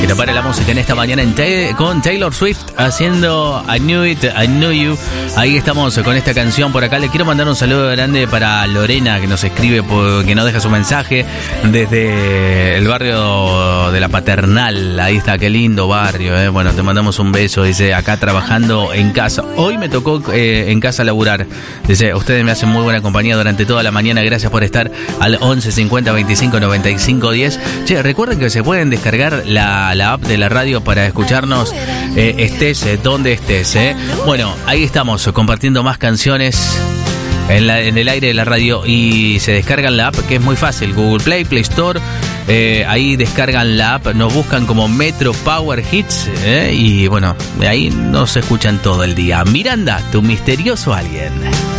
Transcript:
Que no pare la música en esta mañana con Taylor Swift haciendo I Knew It, I Knew You. Ahí estamos con esta canción por acá. Le quiero mandar un saludo grande para Lorena, que nos escribe, que nos deja su mensaje desde el barrio de la Paternal. Ahí está, qué lindo barrio, Bueno, te mandamos un beso. Dice, acá trabajando en casa. Hoy me tocó en casa laburar. Dice, ustedes me hacen muy buena compañía durante toda la mañana. Gracias por estar al 11 50 25 95 10. Che, recuerden que se pueden descargar la app de la radio para escucharnos estés donde estés. Bueno, ahí estamos compartiendo más canciones en el aire de la radio y se descargan la app, que es muy fácil. Google Play, Play Store. Ahí descargan la app, nos buscan como Metro Power Hits y bueno, de ahí nos escuchan todo el día. Miranda, tu misterioso alguien.